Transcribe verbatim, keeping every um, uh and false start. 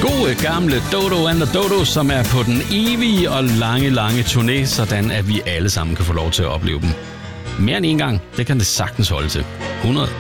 Gode gamle Dodo and the Dodo, som er på den evige og lange, lange turné, sådan at vi alle sammen kan få lov til at opleve dem. Mere end en gang, det kan det sagtens holde til. hundrede